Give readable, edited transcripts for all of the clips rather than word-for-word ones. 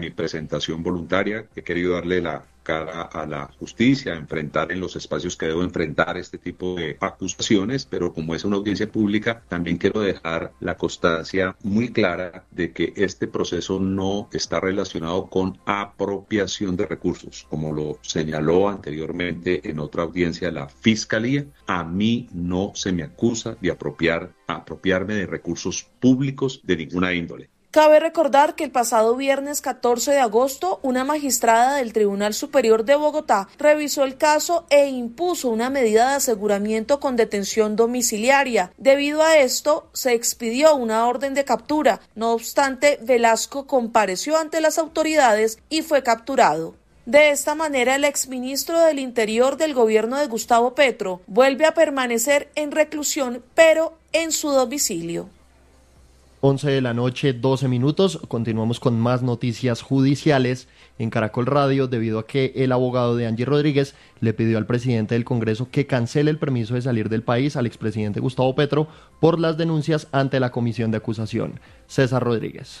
mi presentación voluntaria. He querido darle la cara a la justicia, enfrentar en los espacios que debo enfrentar este tipo de acusaciones, pero como es una audiencia pública, también quiero dejar la constancia muy clara de que este proceso no está relacionado con apropiación de recursos, como lo señaló anteriormente en otra audiencia la Fiscalía. A mí no se me acusa de apropiarme de recursos públicos de ninguna índole. Cabe recordar que el pasado viernes 14 de agosto, una magistrada del Tribunal Superior de Bogotá revisó el caso e impuso una medida de aseguramiento con detención domiciliaria. Debido a esto, se expidió una orden de captura. No obstante, Velasco compareció ante las autoridades y fue capturado. De esta manera, el exministro del Interior del gobierno de Gustavo Petro vuelve a permanecer en reclusión, pero en su domicilio. 11 de la noche, 12 minutos. Continuamos con más noticias judiciales en Caracol Radio, debido a que el abogado de Angie Rodríguez le pidió al presidente del Congreso que cancele el permiso de salir del país al expresidente Gustavo Petro por las denuncias ante la comisión de acusación. César Rodríguez.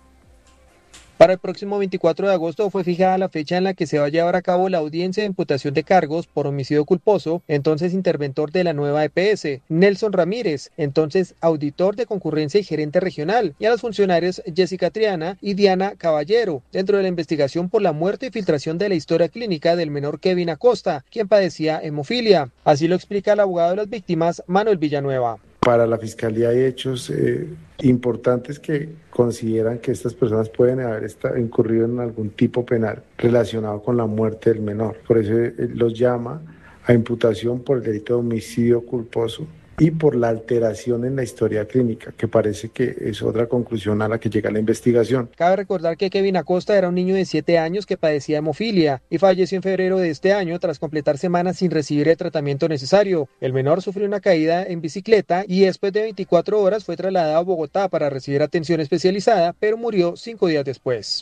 Para el próximo 24 de agosto fue fijada la fecha en la que se va a llevar a cabo la audiencia de imputación de cargos por homicidio culposo, entonces interventor de la nueva EPS, Nelson Ramírez, entonces auditor de concurrencia y gerente regional, y a los funcionarios Jessica Triana y Diana Caballero, dentro de la investigación por la muerte y filtración de la historia clínica del menor Kevin Acosta, quien padecía hemofilia. Así lo explica el abogado de las víctimas, Manuel Villanueva. Para la Fiscalía hay hechos importantes que consideran que estas personas pueden haber incurrido en algún tipo penal relacionado con la muerte del menor. Por eso los llama a imputación por el delito de homicidio culposo y por la alteración en la historia clínica, que parece que es otra conclusión a la que llega la investigación. Cabe recordar que Kevin Acosta era un niño de 7 años que padecía hemofilia y falleció en febrero de este año tras completar semanas sin recibir el tratamiento necesario. El menor sufrió una caída en bicicleta y después de 24 horas fue trasladado a Bogotá para recibir atención especializada, pero murió 5 días después.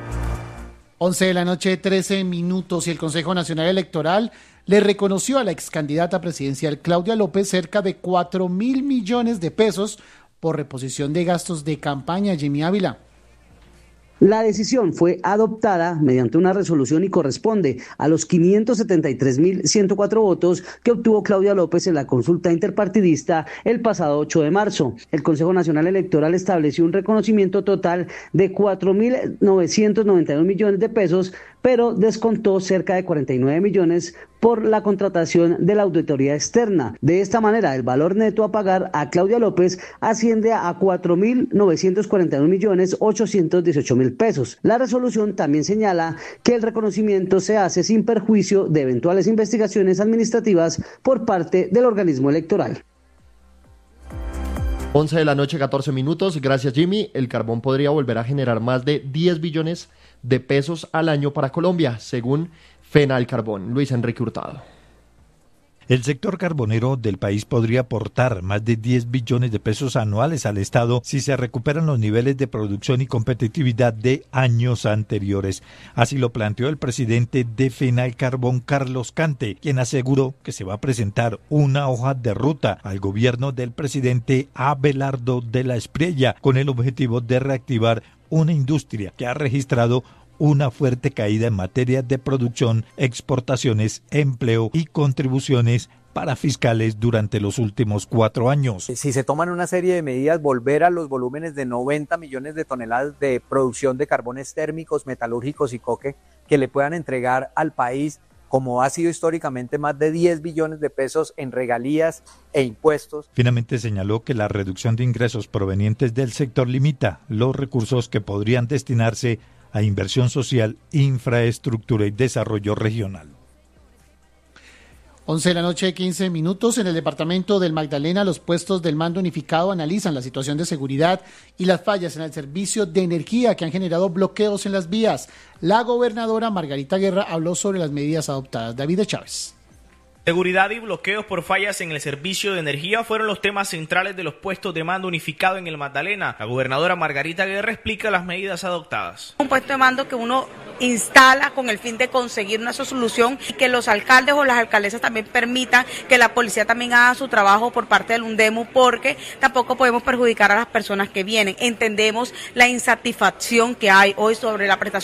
11 de la noche, 13 minutos, y el Consejo Nacional Electoral le reconoció a la excandidata presidencial Claudia López cerca de 4.000 millones de pesos por reposición de gastos de campaña. Jimmy Ávila. La decisión fue adoptada mediante una resolución y corresponde a los 573.104 votos que obtuvo Claudia López en la consulta interpartidista el pasado 8 de marzo. El Consejo Nacional Electoral estableció un reconocimiento total de 4.992 millones de pesos, pero descontó cerca de 49 millones por la contratación de la auditoría externa. De esta manera, el valor neto a pagar a Claudia López asciende a 4.941.818.000 pesos. La resolución también señala que el reconocimiento se hace sin perjuicio de eventuales investigaciones administrativas por parte del organismo electoral. 11 de la noche, 14 minutos. Gracias, Jimmy. El carbón podría volver a generar más de 10 billones de pesos al año para Colombia, según Fenalcarbón. Luis Enrique Hurtado. El sector carbonero del país podría aportar más de 10 billones de pesos anuales al Estado si se recuperan los niveles de producción y competitividad de años anteriores. Así lo planteó el presidente de Fenalcarbón, Carlos Cante, quien aseguró que se va a presentar una hoja de ruta al gobierno del presidente Abelardo de la Espriella con el objetivo de reactivar una industria que ha registrado una fuerte caída en materia de producción, exportaciones, empleo y contribuciones para fiscales durante los últimos 4 años. Si se toman una serie de medidas, volver a los volúmenes de 90 millones de toneladas de producción de carbones térmicos, metalúrgicos y coque que le puedan entregar al país, como ha sido históricamente, más de 10 billones de pesos en regalías e impuestos. Finalmente señaló que la reducción de ingresos provenientes del sector limita los recursos que podrían destinarse a inversión social, infraestructura y desarrollo regional. 11 de la noche, 15 minutos. En el departamento del Magdalena, los puestos del mando unificado analizan la situación de seguridad y las fallas en el servicio de energía que han generado bloqueos en las vías. La gobernadora Margarita Guerra habló sobre las medidas adoptadas. David Chávez. Seguridad y bloqueos por fallas en el servicio de energía fueron los temas centrales de los puestos de mando unificado en el Magdalena. La gobernadora Margarita Guerra explica las medidas adoptadas. Un puesto de mando que uno instala con el fin de conseguir una solución y que los alcaldes o las alcaldesas también permitan que la policía también haga su trabajo por parte del UNDEMU, porque tampoco podemos perjudicar a las personas que vienen. Entendemos la insatisfacción que hay hoy sobre la prestación